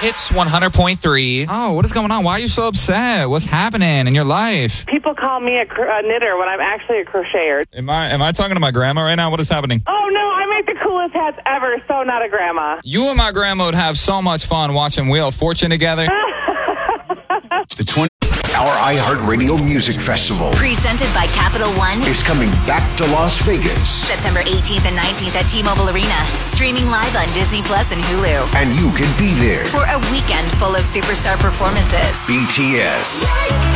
Hits 100.3. Oh, what is going on? Why are you so upset? What's happening in your life? People call me a knitter when I'm actually a crocheter. Am I talking to my grandma right now? What is happening? Oh, no, I make the coolest hats ever, so not a grandma. You and my grandma would have so much fun watching Wheel of Fortune together. The 20-hour iHeartRadio Music Festival Presented by Capital One. is coming back to Las Vegas. September 18th and 19th at T-Mobile Arena. Streaming live on Disney Plus and Hulu. And you can be there. For a weekend full of superstar performances. BTS.